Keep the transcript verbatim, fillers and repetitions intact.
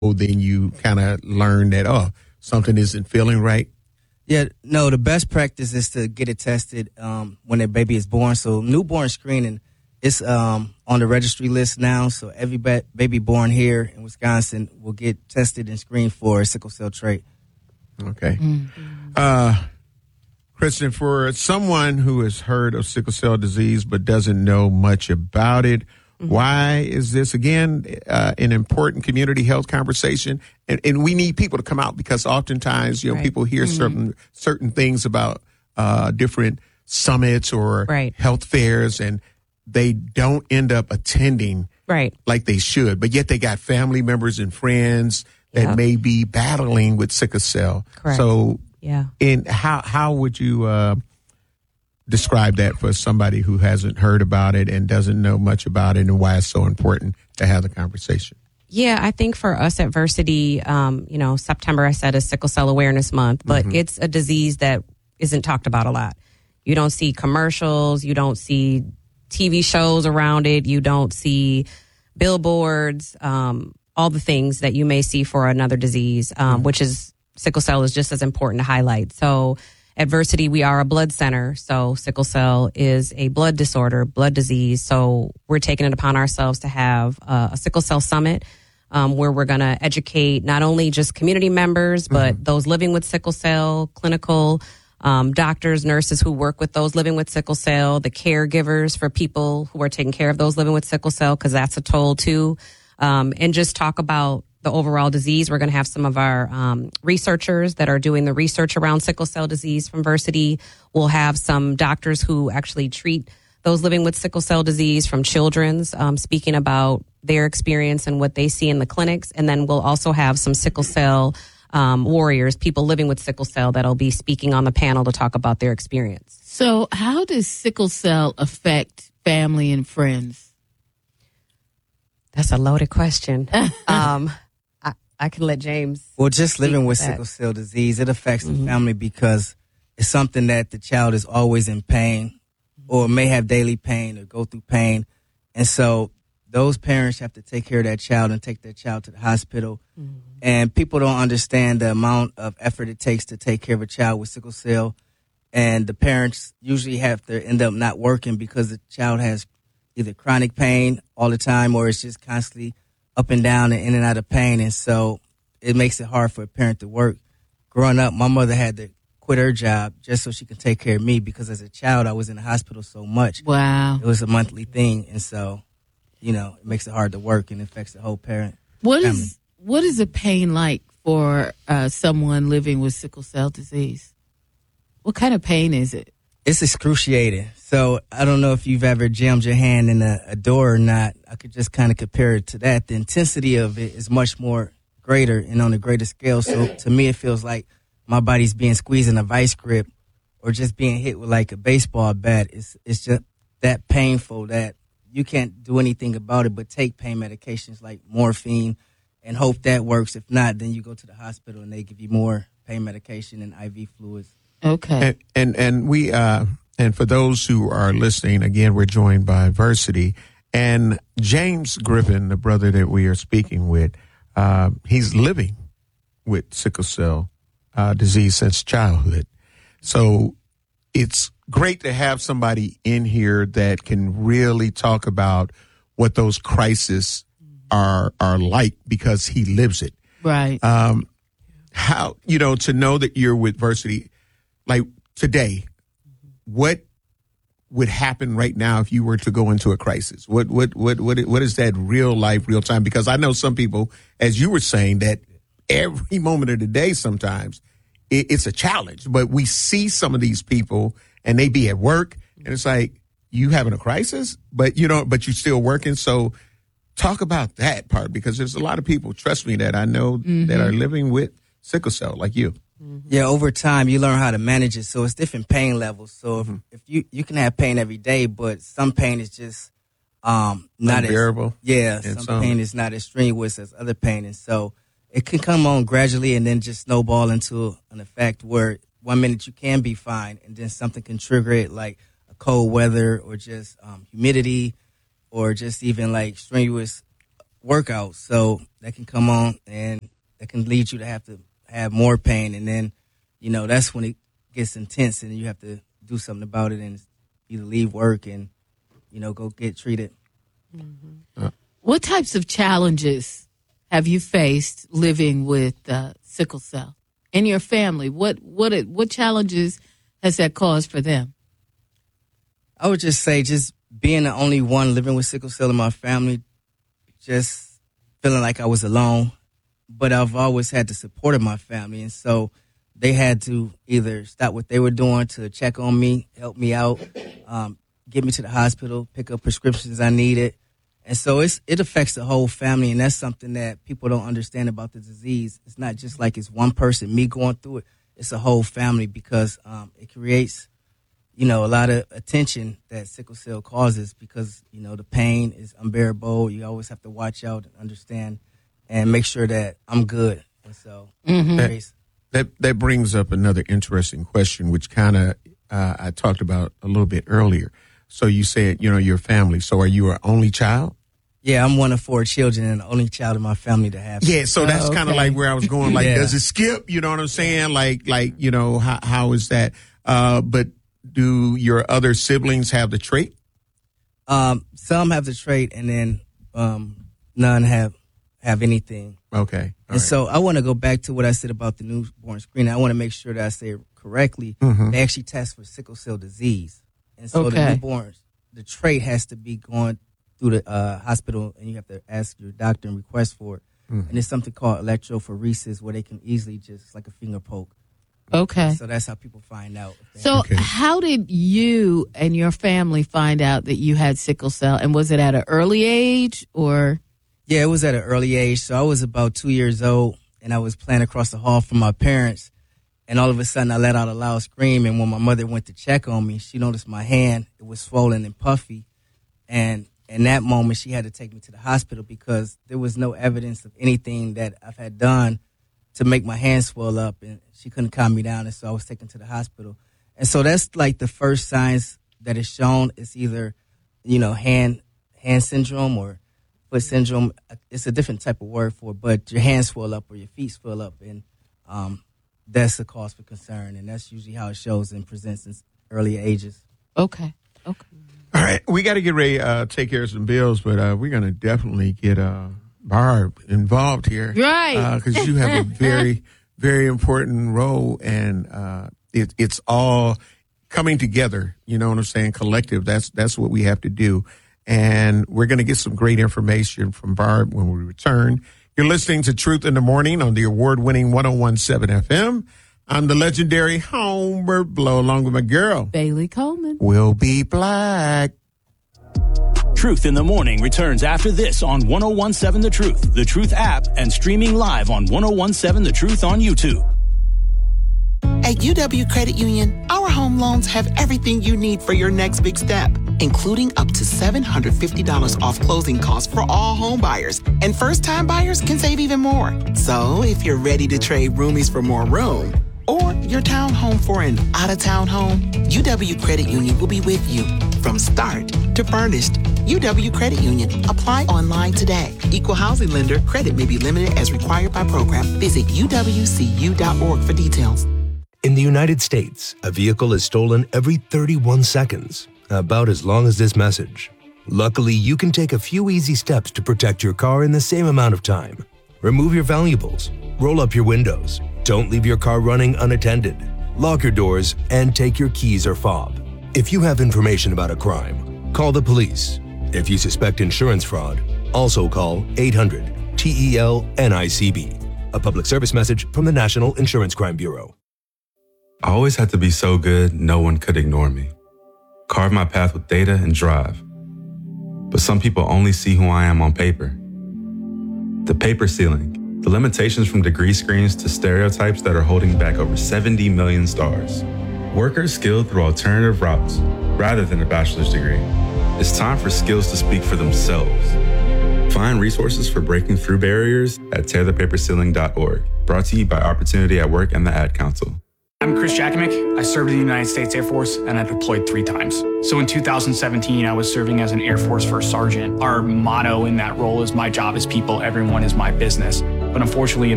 then you kind of learn that, oh, something isn't feeling right? Yeah, no, the best practice is to get it tested um, when their baby is born. So newborn screening is um, on the registry list now. So every ba- baby born here in Wisconsin will get tested and screened for sickle cell trait. Okay. Mm-hmm. Uh, Kristen, for someone who has heard of sickle cell disease but doesn't know much about it, mm-hmm. why is this, again, uh, an important community health conversation? And, and we need people to come out because oftentimes, you know, right. people hear mm-hmm. certain certain things about uh, different summits or right. health fairs, and they don't end up attending right. like they should. But yet they got family members and friends that yep. may be battling with sickle cell. Correct. So, yeah. in how how would you uh, describe that for somebody who hasn't heard about it and doesn't know much about it, and why it's so important to have the conversation? Yeah, I think for us at Versity, um, you know, September, I said, is Sickle Cell Awareness Month, but mm-hmm. it's a disease that isn't talked about a lot. You don't see commercials, you don't see T V shows around it, you don't see billboards, um, all the things that you may see for another disease, um, mm-hmm. which is sickle cell is just as important to highlight. So at Versity, we are a blood center. So sickle cell is a blood disorder, blood disease. So we're taking it upon ourselves to have uh, a sickle cell summit um, where we're going to educate not only just community members, but mm-hmm. those living with sickle cell, clinical um, doctors, nurses who work with those living with sickle cell, the caregivers for people who are taking care of those living with sickle cell, because that's a toll too. Um, and just talk about the overall disease. We're going to have some of our um, researchers that are doing the research around sickle cell disease from Versity. We'll have some doctors who actually treat those living with sickle cell disease from Children's, um, speaking about their experience and what they see in the clinics. And then we'll also have some sickle cell um, warriors, people living with sickle cell, that'll be speaking on the panel to talk about their experience. So how does sickle cell affect family and friends? That's a loaded question. um, I, I can let James. Well, just living with sickle cell disease, it affects mm-hmm. the family because it's something that the child is always in pain or may have daily pain or go through pain. And so those parents have to take care of that child and take their child to the hospital. Mm-hmm. And people don't understand the amount of effort it takes to take care of a child with sickle cell. And the parents usually have to end up not working because the child has either chronic pain all the time or it's just constantly up and down and in and out of pain. And so it makes it hard for a parent to work. Growing up, my mother had to quit her job just so she could take care of me because as a child, I was in the hospital so much. Wow. It was a monthly thing. And so, you know, it makes it hard to work and it affects the whole parent What family. is what is a pain like for uh, someone living with sickle cell disease? What kind of pain is it? It's excruciating. So I don't know if you've ever jammed your hand in a, a door or not. I could just kind of compare it to that. The intensity of it is much more greater and on a greater scale. So to me, it feels like my body's being squeezed in a vice grip or just being hit with like a baseball bat. It's, it's just that painful that you can't do anything about it but take pain medications like morphine and hope that works. If not, then you go to the hospital and they give you more pain medication and I V fluids. Okay. And and, and we uh, and for those who are listening, again, we're joined by Versity and James Griffin, the brother that we are speaking with. Uh, he's living with sickle cell uh, disease since childhood. So it's great to have somebody in here that can really talk about what those crises are are like because he lives it. Right. Um, how you know to know that you're with Versity. Like today, what would happen right now if you were to go into a crisis? What what what what what is that real life, real time? Because I know some people, as you were saying, that every moment of the day sometimes it, it's a challenge. But we see some of these people and they be at work and it's like you having a crisis, but you know, but you're still working. So talk about that part because there's a lot of people, trust me, that I know mm-hmm. that are living with sickle cell like you. Yeah, over time, you learn how to manage it. So it's different pain levels. So if, mm-hmm. if you, you can have pain every day, but some pain is just um, not unbearable. As, yeah, some, some pain is not as strenuous as other pain. And so it can come on gradually and then just snowball into an effect where one minute you can be fine and then something can trigger it like a cold weather or just um, humidity or just even like strenuous workouts. So that can come on and that can lead you to have to have more pain. And then, you know, that's when it gets intense and you have to do something about it and either leave work and, you know, go get treated. Mm-hmm. Uh. What types of challenges have you faced living with uh, sickle cell in your family? What what what challenges has that caused for them? I would just say just being the only one living with sickle cell in my family, just feeling like I was alone. But I've always had the support of my family, and so they had to either stop what they were doing to check on me, help me out, um, get me to the hospital, pick up prescriptions I needed. And so it's, it affects the whole family, and that's something that people don't understand about the disease. It's not just like it's one person, me going through it. It's a whole family because um, it creates, you know, a lot of attention that sickle cell causes because, you know, the pain is unbearable. You always have to watch out and understand and make sure that I'm good. And so mm-hmm. that, that, that brings up another interesting question, which kind of uh, I talked about a little bit earlier. So you said, you know, your family. So are you an only child? Yeah, I'm one of four children and the only child in my family to have. Yeah, so that's oh, okay. kind of like where I was going. Like, yeah. does it skip? You know what I'm saying? Like, like you know, how how is that? Uh, but do your other siblings have the trait? Um, some have the trait, and then um, none have have anything. Okay. All and right. so I want to go back to what I said about the newborn screening. I want to make sure that I say it correctly. Mm-hmm. They actually test for sickle cell disease. And so okay. the newborns, the trait has to be going through the uh, hospital, and you have to ask your doctor and request for it. Mm-hmm. And it's something called electrophoresis, where they can easily just, like a finger poke. Okay. So that's how people find out. So okay. how did you and your family find out that you had sickle cell? And was it at an early age or? Yeah, it was at an early age. So I was about two years old, and I was playing across the hall from my parents. And all of a sudden, I let out a loud scream. And when my mother went to check on me, she noticed my hand. It was swollen and puffy. And in that moment, she had to take me to the hospital because there was no evidence of anything that I've had done to make my hand swell up. And she couldn't calm me down. And so I was taken to the hospital. And so that's like the first signs that is shown. It's either, you know, hand hand syndrome or foot syndrome. It's a different type of word for it. But your hands swell up or your feet swell up. And um that's a cause for concern, and that's usually how it shows and presents in early ages. Okay. Okay. All right. We got to get ready to uh, take care of some bills, but uh, we're going to definitely get uh, Barb involved here. Right. Because uh, you have a very, very important role, and uh, it, it's all coming together. You know what I'm saying? Collective. That's, that's what we have to do. And we're going to get some great information from Barb when we return. You're listening to Truth in the Morning on the award-winning one oh one point seven F M. I'm the legendary Homer Blow, along with my girl, Bailey Coleman. We'll be black. Truth in the Morning returns after this on one oh one point seven The Truth, The Truth app, and streaming live on one oh one point seven The Truth on YouTube. At U W Credit Union, our home loans have everything you need for your next big step, including up to seven hundred fifty dollars off closing costs for all home buyers. And first-time buyers can save even more. So if you're ready to trade roomies for more room, or your townhome for an out-of-town home, U W Credit Union will be with you from start to furnished. U W Credit Union. Apply online today. Equal housing lender. Credit may be limited as required by program. Visit U W C U dot org for details. In the United States, a vehicle is stolen every thirty-one seconds, about as long as this message. Luckily, you can take a few easy steps to protect your car in the same amount of time. Remove your valuables, roll up your windows, don't leave your car running unattended, lock your doors, and take your keys or fob. If you have information about a crime, call the police. If you suspect insurance fraud, also call eight hundred T E L N I C B. A public service message from the National Insurance Crime Bureau. I always had to be so good, no one could ignore me. Carve my path with data and drive. But some people only see who I am on paper. The paper ceiling, the limitations from degree screens to stereotypes that are holding back over seventy million stars. Workers skilled through alternative routes rather than a bachelor's degree. It's time for skills to speak for themselves. Find resources for breaking through barriers at tear the paper ceiling dot org. Brought to you by Opportunity at Work and the Ad Council. I'm Chris Jakimick. I served in the United States Air Force and I deployed three times. So in two thousand seventeen, I was serving as an Air Force First Sergeant. Our motto in that role is my job is people, everyone is my business. But unfortunately,